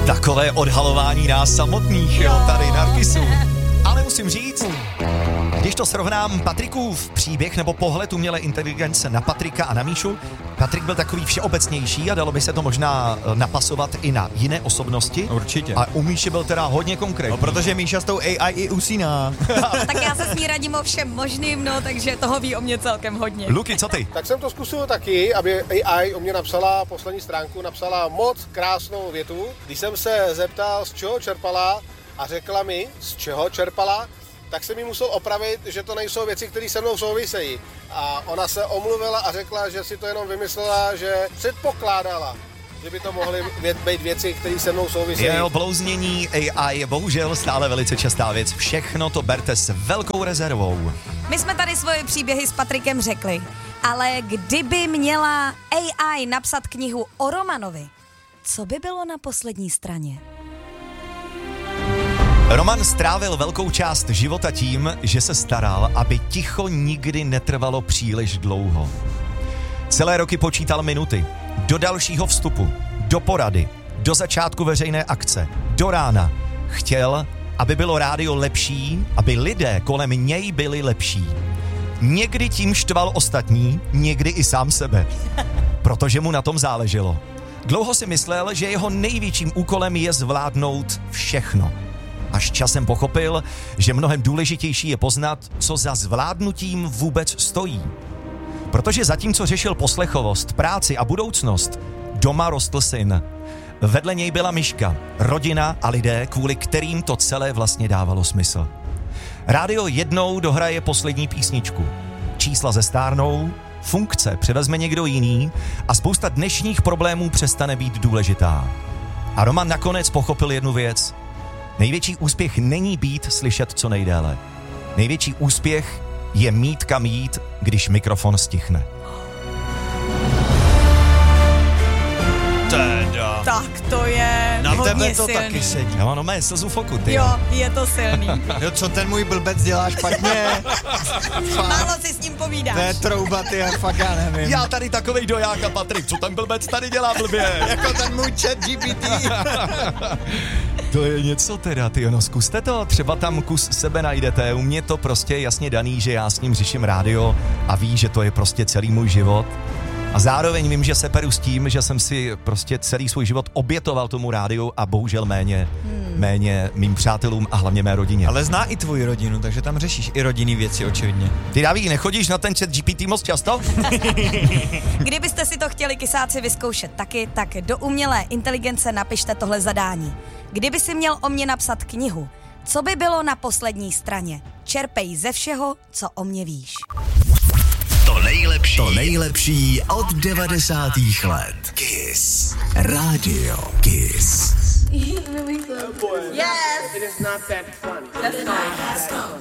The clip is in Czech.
Takové odhalování nás samotných, jo, tady Narkisu. Ale musím říct, když to srovnám Patrikův příběh nebo pohled umělé inteligence na Patrika a na Míšu, Patrik byl takový všeobecnější a dalo by se to možná napasovat i na jiné osobnosti. Určitě. A u Míši byl teda hodně konkrétní. No, protože Míša s tou AI i usíná. Tak já se s ní radím o všem možným, no, takže toho ví o mě celkem hodně. Luky, co ty? Tak jsem to zkusil taky, aby AI o mě napsala poslední stránku, napsala moc krásnou větu. Když jsem se zeptal, z čeho čerpala a řekla mi, z čeho čerpala, tak jsem jí musel opravit, že to nejsou věci, které se mnou souvisejí. A ona se omluvila a řekla, že si to jenom vymyslela, že předpokládala, že by to mohly být věci, které se mnou souvisejí. Jeho blouznění AI je bohužel stále velice častá věc. Všechno to berte s velkou rezervou. My jsme tady svoje příběhy s Patrikem řekli, ale kdyby měla AI napsat knihu o Romanovi, co by bylo na poslední straně? Roman strávil velkou část života tím, že se staral, aby ticho nikdy netrvalo příliš dlouho. Celé roky počítal minuty, do dalšího vstupu, do porady, do začátku veřejné akce, do rána. Chtěl, aby bylo rádio lepší, aby lidé kolem něj byli lepší. Někdy tím štval ostatní, někdy i sám sebe, protože mu na tom záleželo. Dlouho si myslel, že jeho největším úkolem je zvládnout všechno. Až časem pochopil, že mnohem důležitější je poznat, co za zvládnutím vůbec stojí. Protože zatímco řešil poslechovost, práci a budoucnost, doma rostl syn. Vedle něj byla Myška, rodina a lidé, kvůli kterým to celé vlastně dávalo smysl. Rádio jednou dohraje poslední písničku. Čísla zestárnou, funkce převezme někdo jiný a spousta dnešních problémů přestane být důležitá. A Roman nakonec pochopil jednu věc. Největší úspěch není být slyšet co nejdéle. Největší úspěch je mít kam jít, když mikrofon stichne. Teda. Tak to je Na hodně tebe to silný. taky sedí. Já mám mé slzu v oku, ty. Jo, je to silný. Jo, co ten můj blbec dělá špatně? Málo si s ním To je povídáš. trouba, ty, fakt já nevím. Já tady takovej doják a Patrik, co ten blbec tady dělá blbě? Jako ten můj chat GPT. To je něco teda, ty, no zkuste to, třeba tam kus sebe najdete, u mě to prostě je jasně daný, že já s ním řeším rádio a ví, že to je prostě celý můj život. A zároveň vím, že se peru s tím, že jsem si prostě celý svůj život obětoval tomu rádiu a bohužel méně mým přátelům a hlavně mé rodině. Ale zná i tvoji rodinu, takže tam řešíš i rodinný věci, očividně. Ty, Daví, nechodíš na ten chat GPT moc často? Kdybyste si to chtěli kysáci vyzkoušet taky, tak do umělé inteligence napište tohle zadání. Kdyby si měl o mě napsat knihu, co by bylo na poslední straně? Čerpej ze všeho, co o mě víš. To nejlepší od 90. let. Kiss. Radio Kiss. Yes! It is not that funny. That's nice.